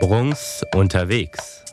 Bruns unterwegs.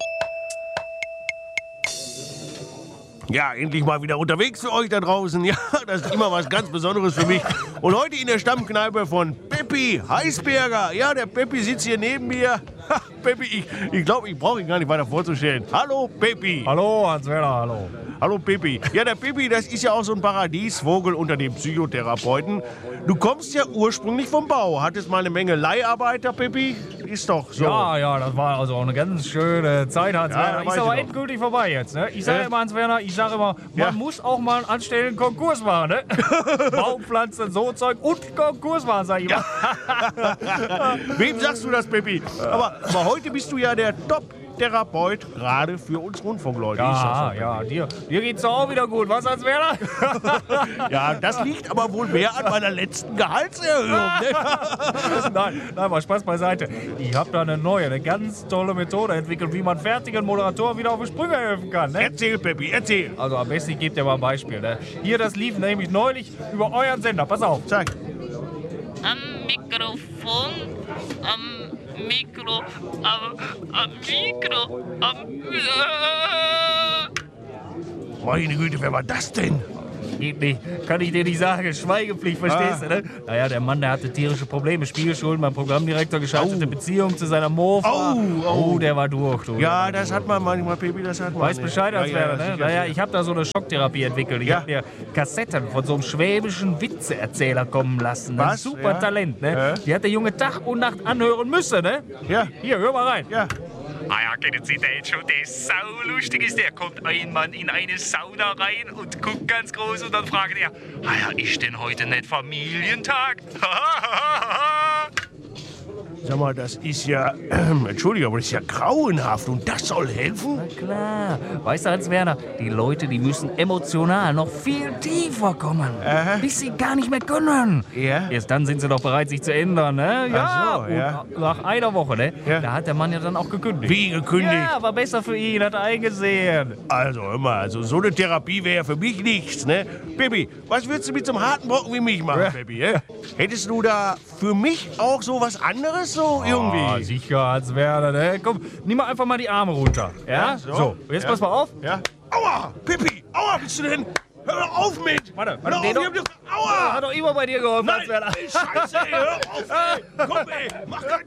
Ja, endlich mal wieder unterwegs für euch da draußen. Ja, das ist immer was ganz Besonderes für mich. Und heute in der Stammkneipe von Peppi Heißberger. Ja, der Peppi sitzt hier neben mir. Ha, Peppi, ich glaube, ich brauche ihn gar nicht weiter vorzustellen. Hallo, Peppi. Hallo, Hans-Werner, hallo. Hallo, Peppi. Ja, der Peppi, das ist ja auch so ein Paradiesvogel unter den Psychotherapeuten. Du kommst ja ursprünglich vom Bau. Hattest mal eine Menge Leiharbeiter, Peppi? Ist doch so. Ja, das war also auch eine ganz schöne Zeit, Hans-Werner. Ja, Ist aber endgültig vorbei jetzt, ne? Ich sage immer, Hans-Werner, man muss auch mal einen anständigen Konkurs machen, ne? Baumpflanzen, so Zeug und Konkurs machen, sag ich immer. Wem sagst du das, Peppi? Aber heute bist du ja der Top-Therapeut, gerade für uns Rundfunkleute. Ja, dir geht's doch auch wieder gut, was, Hans-Werner? Ja, das liegt aber wohl mehr an meiner letzten Gehaltserhöhung. Ne? Nein, mal Spaß beiseite. Ich habe da eine ganz tolle Methode entwickelt, wie man fertigen Moderatoren wieder auf die Sprünge helfen kann. Ne? Erzähl, Peppi, erzähl. Also am besten, ich gebe dir mal ein Beispiel. Ne? Hier, das lief nämlich neulich über euren Sender. Pass auf. Sag. Am Mikrofon, am Mikro. Meine Güte, wer war das denn? Geht nicht. Kann ich dir nicht sagen. Schweigepflicht, verstehst du, ne? Naja, der Mann, der hatte tierische Probleme. Spiegelschulden beim Programmdirektor, gescheiterte Beziehung zu seiner Mofa. Der war durch, du. Ja, das hat man manchmal, Peppi, das hat man. Weiß Bescheid, als wäre, ne? Naja, ich habe da so eine Schocktherapie entwickelt. Ich habe mir Kassetten von so einem schwäbischen Witzeerzähler kommen lassen. Ne? Was? Super Ja. Talent, ne? Ja. Die hat der Junge Tag und Nacht anhören müssen, ne? Ja. Hier, hör mal rein. Ja. Ah ja, kennen Sie den schon? Der ist saulustig ist der. Kommt ein Mann in eine Sauna rein und guckt ganz groß und dann fragt er, ah ja, ist denn heute nicht Familientag? Sag mal, das ist ja, Entschuldigung, aber das ist ja grauenhaft und das soll helfen? Klar. Weißt du, Hans-Werner, die Leute, die müssen emotional noch viel tiefer kommen. Bis sie gar nicht mehr können. Ja. Erst dann sind sie doch bereit, sich zu ändern, ne? Ach so, ja. Und nach einer Woche, ne? Ja. Da hat der Mann ja dann auch gekündigt. Wie gekündigt? Ja, war besser für ihn, hat er eingesehen. Also, hör mal, also so eine Therapie wäre für mich nichts, ne? Peppi, was würdest du mit so einem harten Brocken wie mich machen, Peppi, Hättest du da für mich auch so was anderes, so irgendwie? Ah, sicher, Hans-Werner, ne? Komm, nimm mal einfach mal die Arme runter. Ja? so. Jetzt pass mal auf. Ja? Aua, Pippi, aua, bist du denn? Hör doch auf mit! Warte, hör doch auf, den ich hab dir... Aua! Hat doch immer bei dir geholfen, Nein, Hans-Werner. ey, Scheiße, ey, hör auf, ey! Komm, ey, mach keinen